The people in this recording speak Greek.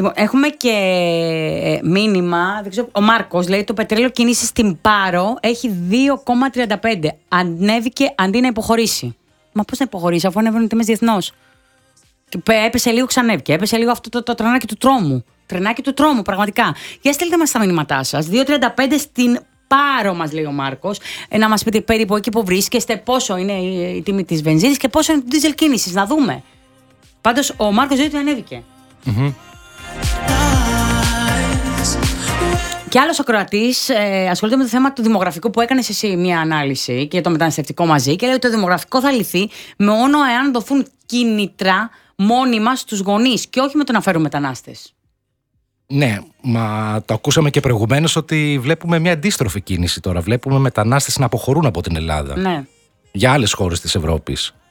Λοιπόν, έχουμε και μήνυμα. Δεν ξέρω, ο Μάρκος λέει το πετρέλαιο κίνηση στην Πάρο έχει 2,35. Ανέβηκε αντί να υποχωρήσει. Μα πώς να υποχωρήσει, αφού ανέβαινε οι τιμές διεθνώς. Έπεσε λίγο, ξανέβηκε. Έπεσε λίγο αυτό το τρενάκι του τρόμου. Τρενάκι του τρόμου, πραγματικά. Για στείλτε μας τα μηνύματά σας. 2,35 στην Πάρο, μας λέει ο Μάρκος. Να μας πείτε περίπου εκεί που βρίσκεστε, πόσο είναι η τιμή της βενζίνης και πόσο είναι του δίζελ κίνησης. Να δούμε. Πάντως ο Μάρκος λέει ότι ανέβηκε. Και άλλος ακροατής ασχολείται με το θέμα του δημογραφικού που έκανες εσύ μια ανάλυση και το μεταναστευτικό μαζί και λέει ότι το δημογραφικό θα λυθεί μόνο εάν δοθούν κίνητρα μόνιμα στους γονείς και όχι με το να φέρουν μετανάστες. Ναι, μα το ακούσαμε και προηγουμένως ότι βλέπουμε μια αντίστροφη κίνηση τώρα. Βλέπουμε μετανάστες να αποχωρούν από την Ελλάδα. Ναι. Για άλλες χώρες της Ευρώπης.